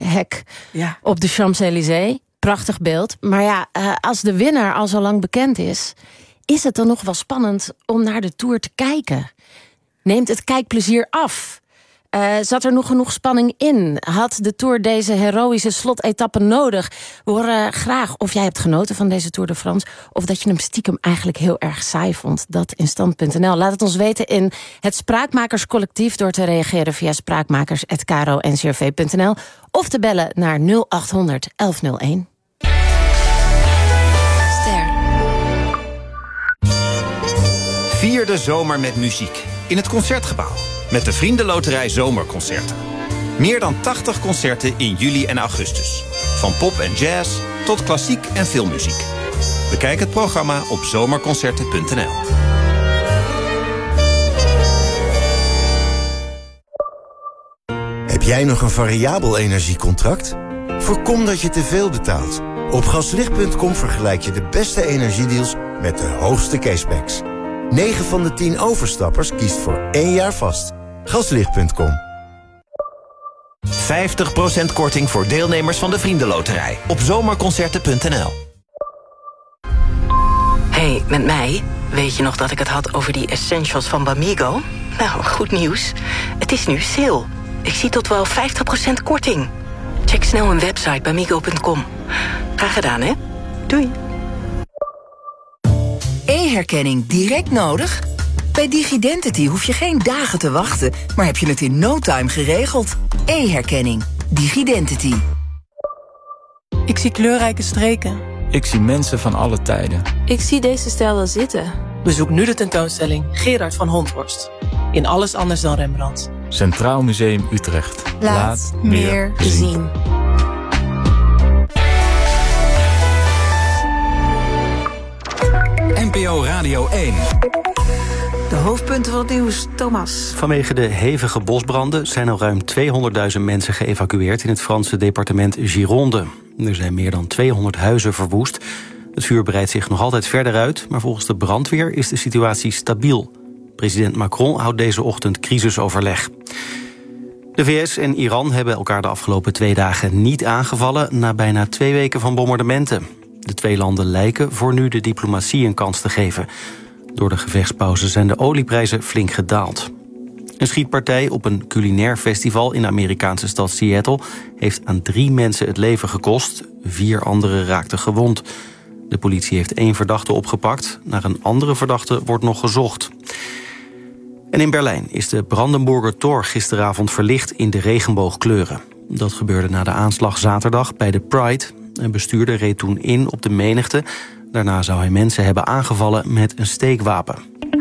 hek op de Champs-Élysées. Prachtig beeld. Maar ja, als de winnaar al zo lang bekend is het dan nog wel spannend om naar de Tour te kijken? Neemt het kijkplezier af? Zat er nog genoeg spanning in? Had de Tour deze heroïsche slotetappe nodig? We horen graag of jij hebt genoten van deze Tour de France, of dat je hem stiekem eigenlijk heel erg saai vond. Dat in stand.nl. Laat het ons weten in het Spraakmakerscollectief door te reageren via spraakmakers@kro-ncrv.nl of te bellen naar 0800 1101. Vier de zomer met muziek in het Concertgebouw met de Vriendenloterij Zomerconcerten. Meer dan 80 concerten in juli en augustus. Van pop en jazz tot klassiek en filmmuziek. Bekijk het programma op zomerconcerten.nl. Heb jij nog een variabel energiecontract? Voorkom dat je te veel betaalt. Op gaslicht.com vergelijk je de beste energiedeals met de hoogste cashbacks. 9 van de 10 overstappers kiest voor 1 jaar vast. Gaslicht.com. 50% korting voor deelnemers van de Vriendenloterij op zomerconcerten.nl. Hey, met mij? Weet je nog dat ik het had over die essentials van Bamigo? Nou, goed nieuws. Het is nu sale. Ik zie tot wel 50% korting. Check snel hun website bamigo.com. Graag gedaan, hè? Doei. E-herkenning direct nodig? Bij Digidentity hoef je geen dagen te wachten, maar heb je het in no time geregeld. E-herkenning. Digidentity. Ik zie kleurrijke streken. Ik zie mensen van alle tijden. Ik zie deze stijl wel zitten. Bezoek nu de tentoonstelling Gerard van Honthorst. In Alles anders dan Rembrandt. Centraal Museum Utrecht. Laat meer zien. NPO Radio 1. De hoofdpunten van het nieuws, Thomas. Vanwege de hevige bosbranden zijn al ruim 200.000 mensen geëvacueerd in het Franse departement Gironde. Er zijn meer dan 200 huizen verwoest. Het vuur breidt zich nog altijd verder uit, maar volgens de brandweer is de situatie stabiel. President Macron houdt deze ochtend crisisoverleg. De VS en Iran hebben elkaar de afgelopen 2 dagen niet aangevallen na bijna 2 weken van bombardementen. De 2 landen lijken voor nu de diplomatie een kans te geven. Door de gevechtspauze zijn de olieprijzen flink gedaald. Een schietpartij op een culinair festival in de Amerikaanse stad Seattle heeft aan 3 mensen het leven gekost. 4 anderen raakten gewond. De politie heeft 1 verdachte opgepakt. Naar een andere verdachte wordt nog gezocht. En in Berlijn is de Brandenburger Tor gisteravond verlicht in de regenboogkleuren. Dat gebeurde na de aanslag zaterdag bij de Pride. Een bestuurder reed toen in op de menigte. Daarna zou hij mensen hebben aangevallen met een steekwapen.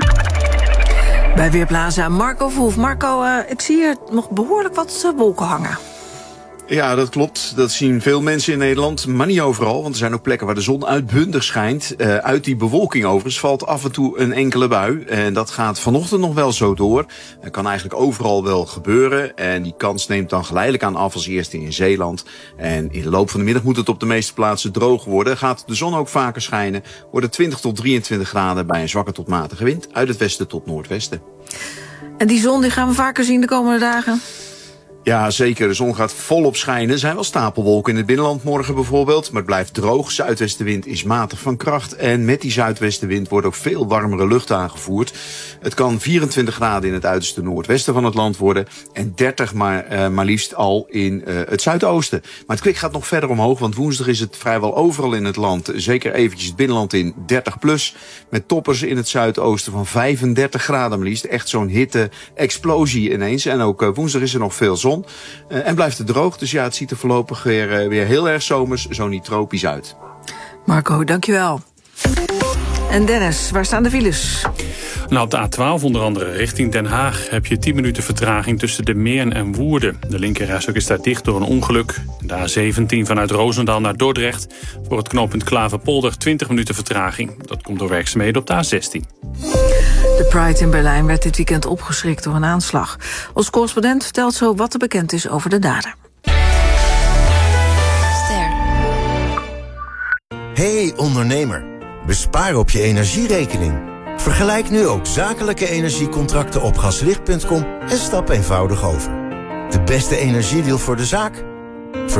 Bij Weerplaza Marco Verhoef. Marco, ik zie hier nog behoorlijk wat wolken hangen. Ja, dat klopt. Dat zien veel mensen in Nederland, maar niet overal. Want er zijn ook plekken waar de zon uitbundig schijnt. Uit die bewolking overigens valt af en toe een enkele bui. En dat gaat vanochtend nog wel zo door. Dat kan eigenlijk overal wel gebeuren. En die kans neemt dan geleidelijk aan af als eerste in Zeeland. En in de loop van de middag moet het op de meeste plaatsen droog worden. Gaat de zon ook vaker schijnen. Worden 20 tot 23 graden bij een zwakke tot matige wind. Uit het westen tot noordwesten. En die zon die gaan we vaker zien de komende dagen? Ja, zeker. De zon gaat volop schijnen. Er zijn wel stapelwolken in het binnenland morgen bijvoorbeeld. Maar het blijft droog. Zuidwestenwind is matig van kracht. En met die zuidwestenwind wordt ook veel warmere lucht aangevoerd. Het kan 24 graden in het uiterste noordwesten van het land worden. En 30 maar liefst al in het zuidoosten. Maar het kwik gaat nog verder omhoog. Want woensdag is het vrijwel overal in het land. Zeker eventjes het binnenland in 30 plus. Met toppers in het zuidoosten van 35 graden maar liefst. Echt zo'n hitte-explosie ineens. En ook woensdag is er nog veel zon. En blijft het droog, dus ja, het ziet er voorlopig weer heel erg zomers, zo niet tropisch uit. Marco, dankjewel. En Dennis, waar staan de files? Nou, op de A12 onder andere richting Den Haag heb je 10 minuten vertraging tussen de Meern en Woerden. De linkerrijstrook is daar dicht door een ongeluk. De A17 vanuit Roosendaal naar Dordrecht. Voor het knooppunt Klaverpolder 20 minuten vertraging. Dat komt door werkzaamheden op de A16. De Pride in Berlijn werd dit weekend opgeschrikt door een aanslag. Ons correspondent vertelt zo wat er bekend is over de dader. Hey ondernemer, bespaar op je energierekening. Vergelijk nu ook zakelijke energiecontracten op gaslicht.com en stap eenvoudig over. De beste energiedeal voor de zaak?